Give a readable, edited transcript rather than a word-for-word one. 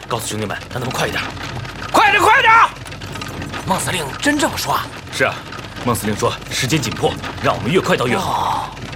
告诉兄弟们，让他们快一点， 快点，快点！孟司令真这么说啊？ 是啊，孟司令说时间紧迫，让我们越快到越好。